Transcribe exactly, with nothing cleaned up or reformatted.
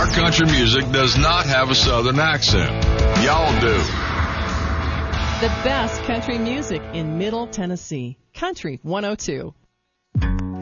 country music does not have a Southern accent. Y'all do. The best country music in Middle Tennessee. Country one oh two.